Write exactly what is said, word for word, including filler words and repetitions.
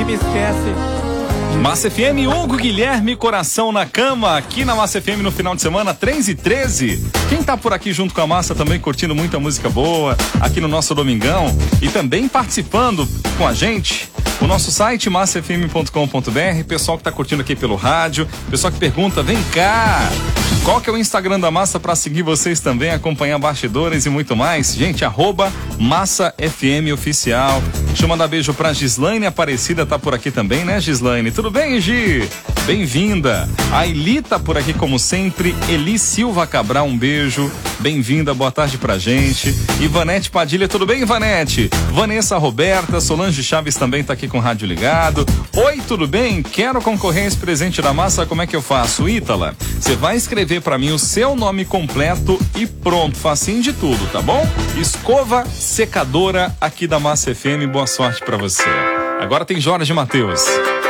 e me esquece. Massa F M, Hugo Guilherme, Coração na Cama, aqui na Massa F M no final de semana, três e treze. Quem tá por aqui junto com a Massa também curtindo muita música boa, aqui no nosso Domingão, e também participando com a gente, o nosso site massa f m ponto com ponto b r, pessoal que tá curtindo aqui pelo rádio, pessoal que pergunta, vem cá, qual que é o Instagram da Massa para seguir vocês também, acompanhar bastidores e muito mais? Gente, arroba Massa F M Oficial. Deixa eu mandar beijo pra Gislaine Aparecida, tá por aqui também, né, Gislaine? Tudo bem, Gi? Bem-vinda. A Eli tá por aqui como sempre. Eli Silva Cabral, um beijo. Bem-vinda, boa tarde pra gente. Ivanete Padilha, tudo bem, Ivanete? Vanessa Roberta, Solange Chaves também tá aqui com o rádio ligado. Oi, tudo bem? Quero concorrer a esse presente da Massa, como é que eu faço? Ítala, você vai escrever pra mim o seu nome completo e pronto, facinho de tudo, tá bom? Escova secadora aqui da Massa F M, boa sorte pra você. Agora tem Jorge Mateus.